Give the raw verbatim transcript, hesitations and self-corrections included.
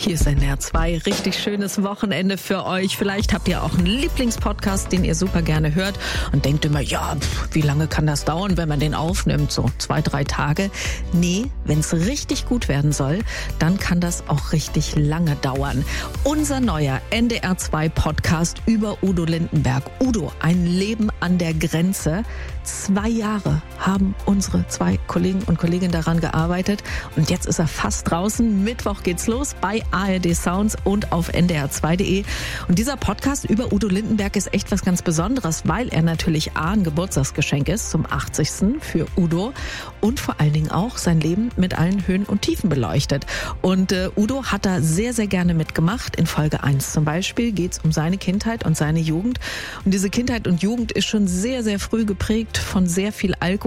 Hier ist N D R zwei. Richtig schönes Wochenende für euch. Vielleicht habt ihr auch einen Lieblingspodcast, den ihr super gerne hört und denkt immer, ja, pff, wie lange kann das dauern, wenn man den aufnimmt? So zwei, drei Tage. Nee, wenn es richtig gut werden soll, dann kann das auch richtig lange dauern. Unser neuer N D R zwei Podcast über Udo Lindenberg. Udo, ein Leben an der Grenze. Zwei Jahre haben unsere zwei Kollegen und Kolleginnen daran gearbeitet und jetzt ist er fast draußen. Mittwoch geht's los bei A R D Sounds und auf N D R zwei Punkt de. Und dieser Podcast über Udo Lindenberg ist echt was ganz Besonderes, weil er natürlich A, ein Geburtstagsgeschenk ist zum achtzigsten für Udo und vor allen Dingen auch sein Leben mit allen Höhen und Tiefen beleuchtet. Und äh, Udo hat da sehr, sehr gerne mitgemacht. In Folge eins zum Beispiel geht's um seine Kindheit und seine Jugend. Und diese Kindheit und Jugend ist schon sehr, sehr früh geprägt von sehr viel Alkohol.